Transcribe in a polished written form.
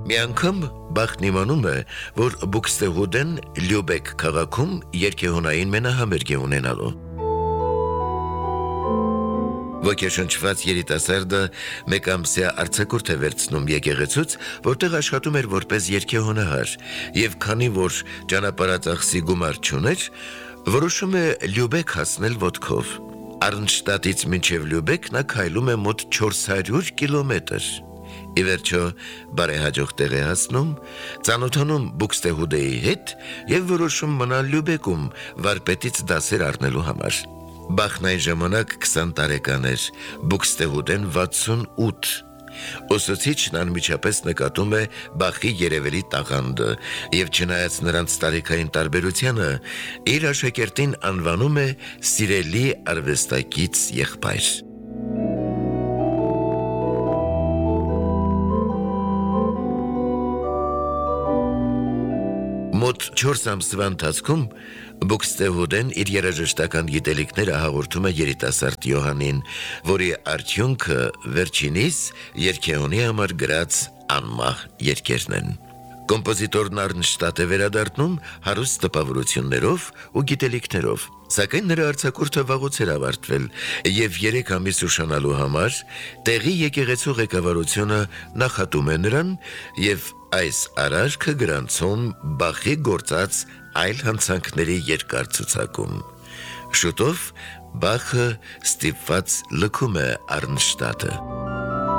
Մի անգամ Բախն իմանում է, որ Բուքստեհուդեն Լյուբեկ քաղաքում երգեհոնային մենահամերգ է ունենալու։ Ոգեշնչված երիտասարդը մեկ ամսյա արձակուրդ է վերցնում եկեղեցուց, որտեղ աշխատում էր որպես երգեհոնահար, եւ քանի որ ճանապարհածախսի գումար չուներ, որոշում է Լյուբեկ հասնել ոտքով։ Արնշտատից մինչև Լյուբեկ նա քայլում է մոտ 400 կիլոմետր։ Ի վերջո բարեհաջող տեղ է հասնում, ծանոթանում Բուքստեհուդեի հետ եւ որոշում մնալ Լյուբեկում վարպետից դասեր առնելու համար։ Բախն այն ժամանակ 20 տարեկան էր, Բուքստեհուդեն 68։ Ուսուցիչն անմիջապես նկատում է Բախի երևելի տաղանդը եւ չնայած նրանց տարիքային տարբերությանը, իր աշակերտին անվանում է սիրելի արվեստագից եղբայր։ Մոտ 4 ամսվա ընթացքում Բուքստեհուդեն իր երաժշտական գիտելիքները հաղորդում է երիտասարդ Յոհանին, որի արդյունքը վերջինիս երգեհոնի համար գրած անմահ երգերն են։ Կոմպոզիտորն Արնշտատ է վերադառնում հարուստ տպավորություններով ու գիտելիքներով, սակայն նրա արձակուրդը վաղուց էր ավարտվել եւ 3 ամիս ուշանալու համար տեղի եկեղեցու ղեկավարությունը նախատում է նրան եւ այս արարքը գրանցում Բախի գործած այլ հանցանքների երկար ցուցակում։ Շուտով Բախը ստիպված լքում է Արնշտատը։